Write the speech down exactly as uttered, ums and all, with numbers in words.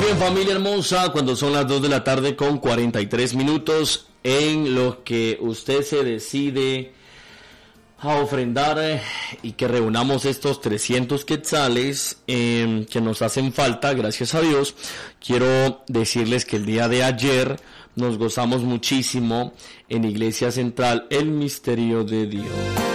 bien, familia hermosa, cuando son las dos de la tarde con cuarenta y tres minutos, en los que usted se decide a ofrendar eh, y que reunamos estos trescientos quetzales eh, que nos hacen falta, gracias a Dios. Quiero decirles que el día de ayer nos gozamos muchísimo en Iglesia Central el misterio de Dios.